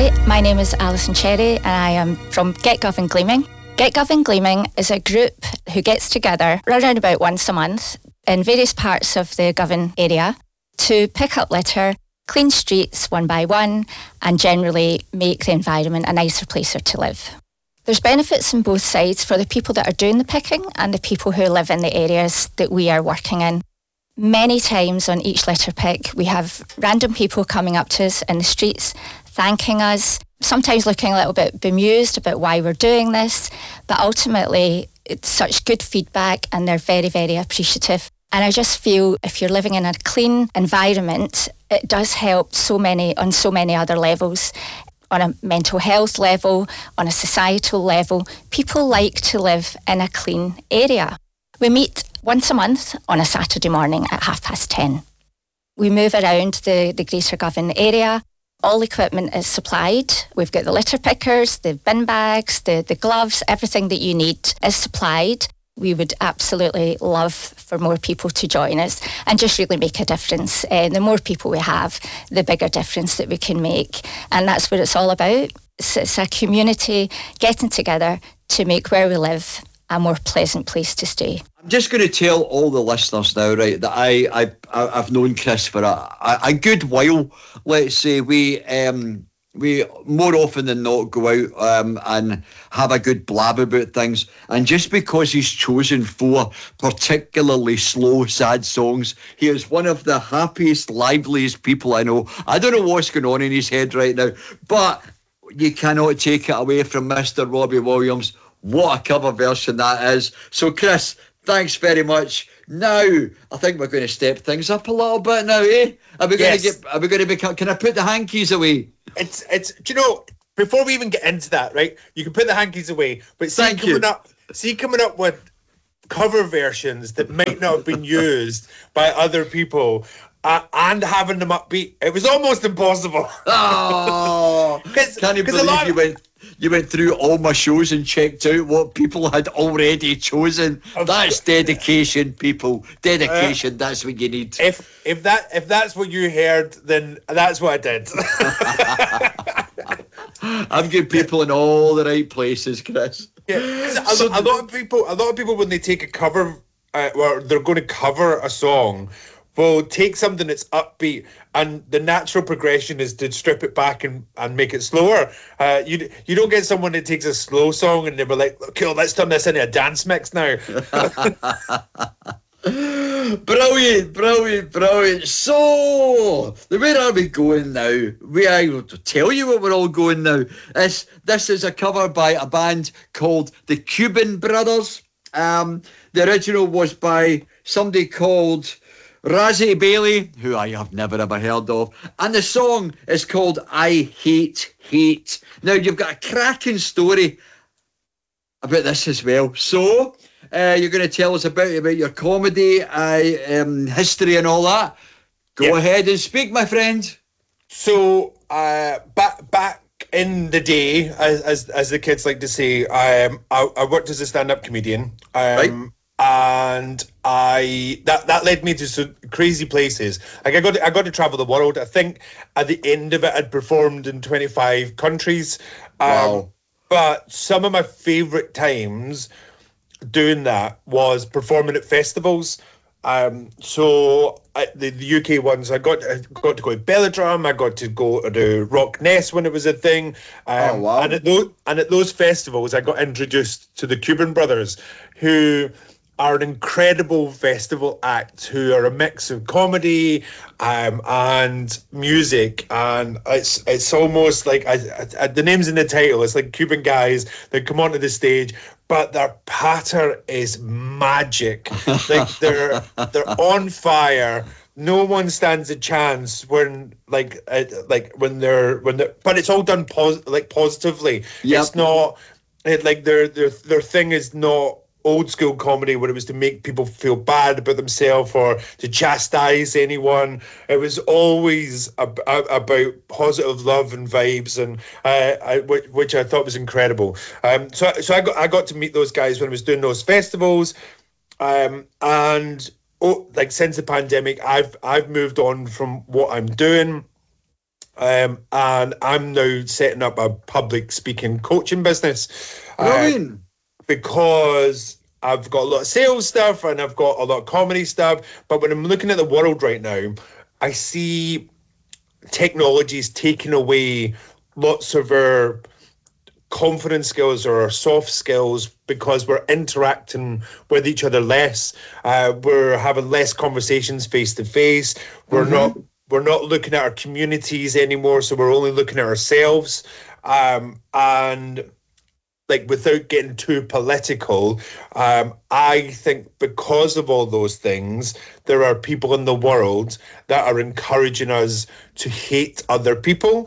Hi, my name is Alison Cherry and I am from GetGov and Gleaming. GetGov and Gleaming is a group who gets together around about once a month in various parts of the Govan area to pick up litter, clean streets one by one, and generally make the environment a nicer place to live. There's benefits on both sides for the people that are doing the picking and the people who live in the areas that we are working in. Many times on each litter pick, we have random people coming up to us in the streets, thanking us, sometimes looking a little bit bemused about why we're doing this, but ultimately it's such good feedback and they're very, very appreciative. And I just feel if you're living in a clean environment, it does help on so many other levels. On a mental health level, on a societal level, people like to live in a clean area. We meet once a month on a Saturday morning at 10:30. We move around the Greater Govan area. All equipment is supplied. We've got the litter pickers, the bin bags, the gloves, everything that you need is supplied. We would absolutely love for more people to join us and just really make a difference. The more people we have, the bigger difference that we can make. And that's what it's all about. It's a community getting together to make where we live a more pleasant place to stay. I'm just going to tell all the listeners now, right, that I've known Chris for a good while. Let's say we more often than not go out and have a good blab about things. And just because he's chosen 4 particularly slow, sad songs, he is one of the happiest, liveliest people I know. I don't know what's going on in his head right now, but you cannot take it away from Mr. Robbie Williams. What a cover version that is. So, Chris, thanks very much. Now, I think we're going to step things up a little bit now, eh? Are we going to become? Can I put the hankies away? It's. Do you know? Before we even get into that, right? You can put the hankies away, but coming up with cover versions that might not have been used by other people. And having them upbeat, it was almost impossible. Oh, can you believe you went through all my shows and checked out what people had already chosen? That's dedication, people. Dedication. That's what you need. If that's what you heard, then that's what I did. I'm getting people in all the right places, Chris. Yeah, a lot of people when they take a cover, or they're going to cover a song, will take something that's upbeat, and the natural progression is to strip it back and make it slower. You don't get someone that takes a slow song and they were like, okay, let's turn this into a dance mix now. Brilliant. So, where are we going now? I will tell you what we're all going now. This is a cover by a band called the Cuban Brothers. The original was by somebody called Razzie Bailey, who I have never ever heard of, and the song is called I Hate Hate. Now, you've got a cracking story about this as well. So, you're going to tell us about your comedy history and all that. Go ahead and speak, my friend. So, back in the day, as the kids like to say, I worked as a stand-up comedian. Right. And that led me to some crazy places. Like I got to travel the world. I think at the end of it, I'd performed in 25 countries. Wow. But some of my favourite times doing that was performing at festivals. So the UK ones, I got to go to Belladrum. I got to go to Rock Ness when it was a thing. Oh wow! And at those festivals, I got introduced to the Cuban Brothers, who are an incredible festival act who are a mix of comedy and music, and it's almost like the name's in the title. It's like Cuban guys that come onto the stage, but their patter is magic. Like they're on fire. No one stands a chance when when they're but it's all done positively. Yep. It's not like their thing is not old school comedy where it was to make people feel bad about themselves or to chastise anyone. It was always about positive love and vibes, and which I thought was incredible. So I got to meet those guys when I was doing those festivals, and since the pandemic, I've moved on from what I'm doing. and I'm now setting up a public speaking coaching business. Brilliant. Because I've got a lot of sales stuff and I've got a lot of comedy stuff. But when I'm looking at the world right now, I see technologies taking away lots of our confidence skills or our soft skills because we're interacting with each other less. We're having less conversations face to face. We're not looking at our communities anymore, so we're only looking at ourselves. And like, without getting too political, I think because of all those things, there are people in the world that are encouraging us to hate other people.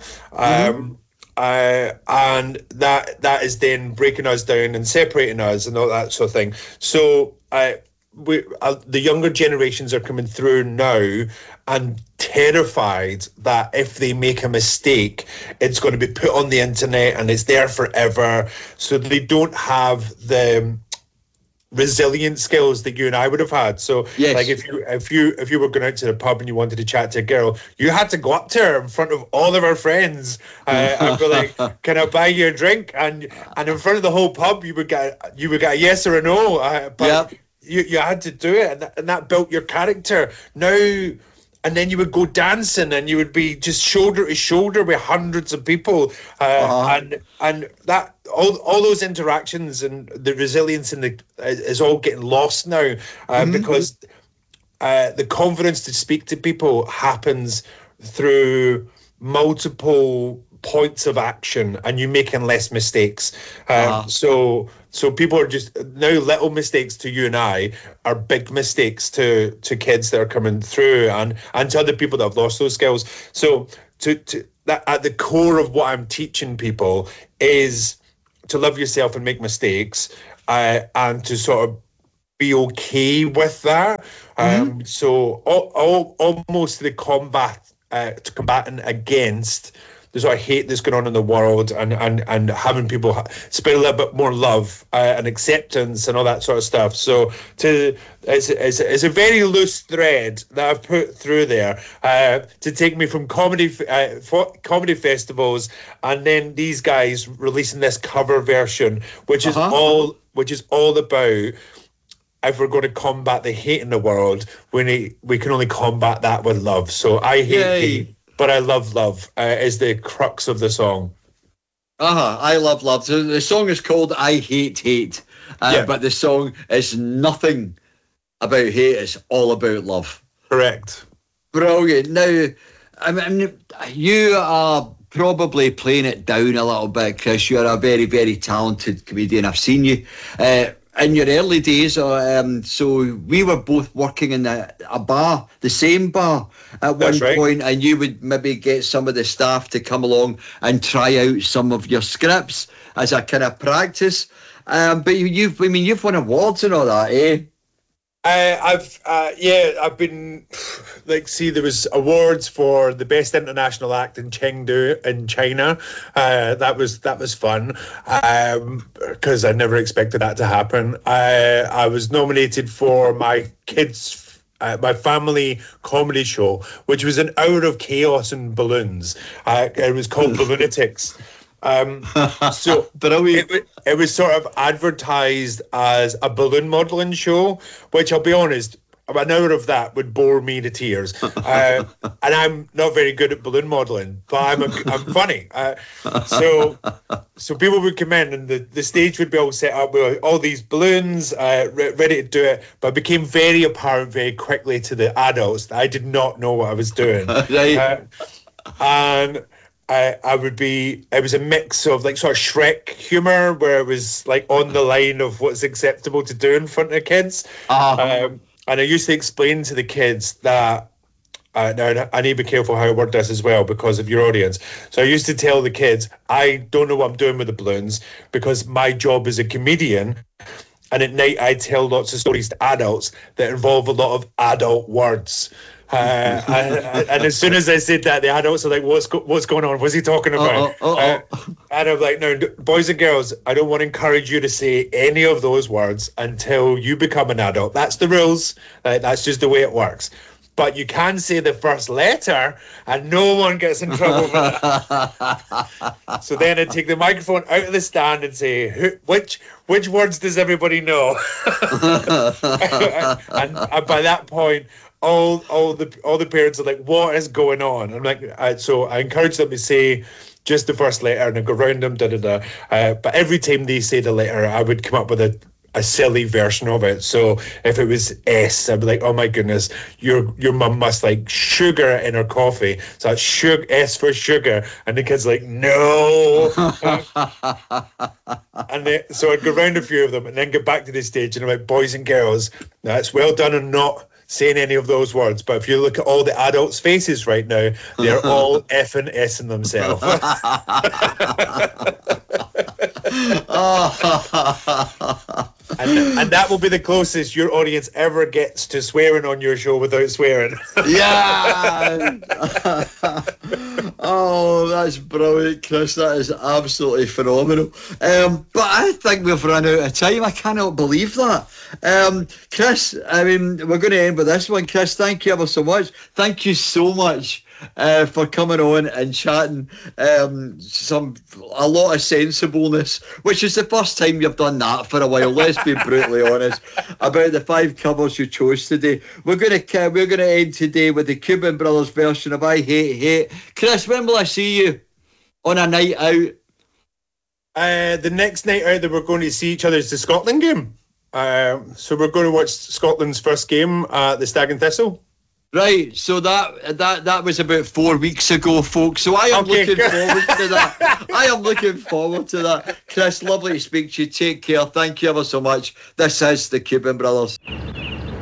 And that is then breaking us down and separating us and all that sort of thing. So the younger generations are coming through now and terrified that if they make a mistake, it's going to be put on the internet and it's there forever. So they don't have the resilient skills that you and I would have had. So yes. Like if you were going out to the pub and you wanted to chat to a girl, you had to go up to her in front of all of our friends and be like, "Can I buy you a drink?" And in front of the whole pub, you would get a yes or a no. But you had to do it, and that built your character. Now. And then you would go dancing, and you would be just shoulder to shoulder with hundreds of people, and that all those interactions and the resilience is all getting lost now, because the confidence to speak to people happens through multiple points of action, and you making less mistakes. So people are just now, little mistakes to you and I are big mistakes to kids that are coming through, and to other people that have lost those skills. So that at the core of what I'm teaching people is to love yourself and make mistakes, and to sort of be okay with that. So almost the combating against the sort of hate that's going on in the world, and having people spread a little bit more love and acceptance and all that sort of stuff. So it's a very loose thread that I've put through there to take me from comedy festivals, and then these guys releasing this cover version, which is all about, if we're going to combat the hate in the world, we can only combat that with love. So I hate, but I love love, is the crux of the song. I love love. So the song is called I Hate Hate, but the song is nothing about hate. It's all about love. Correct. Brilliant. Now, I mean, you are probably playing it down a little bit, Chris. You're a very, very talented comedian. I've seen you in your early days. So we were both working in a bar, the same bar at one point, and you would maybe get some of the staff to come along and try out some of your scripts as a kind of practice. But you've won awards and all that, eh? I've been there was awards for the best international act in Chengdu in China. That was fun, because I never expected that to happen. I was nominated for my family comedy show, which was an hour of chaos and balloons. It was called Balloonatics. So it was sort of advertised as a balloon modelling show, which, I'll be honest, an hour of that would bore me to tears. And I'm not very good at balloon modelling, but I'm funny. So people would come in, and the stage would be all set up with all these balloons, ready to do it. But it became very apparent very quickly to the adults that I did not know what I was doing. And it was a mix of like sort of Shrek humor, where it was like on the line of what's acceptable to do in front of kids. And I used to explain to the kids that, now I need to be careful how I word this as well because of your audience. So I used to tell the kids, I don't know what I'm doing with the balloons because my job is a comedian. And at night I tell lots of stories to adults that involve a lot of adult words. And as soon as I said that, the adults are like, what's going on? What's he talking about? And I'm like, no, boys and girls, I don't want to encourage you to say any of those words until you become an adult. That's the rules. That's just the way it works. but you can say the first letter and no one gets in trouble for that. So then I'd take the microphone out of the stand and say, which words does everybody know? and by that point, all the parents are like, what is going on? I'm like, so I encourage them to say just the first letter and I go round them, but every time they say the letter, I would come up with a silly version of it. So if it was S, I'd be like, oh my goodness, your mum must like sugar in her coffee. So that's S for sugar. And the kid's like, no. So I'd go round a few of them and then get back to the stage and I'm like, boys and girls, that's well done and not saying any of those words, but if you look at all the adults' faces right now, they're all effing S-ing themselves. And that will be the closest your audience ever gets to swearing on your show without swearing. Yeah. Oh, that's brilliant, Chris. That is absolutely phenomenal. But I think we've run out of time. I cannot believe that. Chris, I mean, we're going to end with this one. Chris, thank you ever so much. Thank you so much for coming on and chatting a lot of sensibleness, which is the first time you've done that for a while. Let's be brutally honest about the 5 covers you chose today. We're going to end today with the Cuban Brothers version of I Hate Hate. Chris, when will I see you on a night out? The next night out that we're going to see each other is the Scotland game. So we're going to watch Scotland's first game at the Stag and Thistle. Right, so that was about 4 weeks ago, folks. So I am looking forward to that. I am looking forward to that. Chris, lovely to speak to you. Take care. Thank you ever so much. This is the Cuban Brothers.